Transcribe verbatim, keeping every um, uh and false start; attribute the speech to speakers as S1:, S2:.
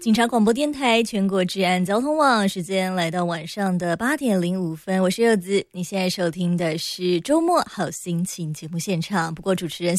S1: 警察广播电台全国治安交通网，时间来到晚上的八点零五分，我是柚子。你现在收听的是周末好心情节目现场，不过主持人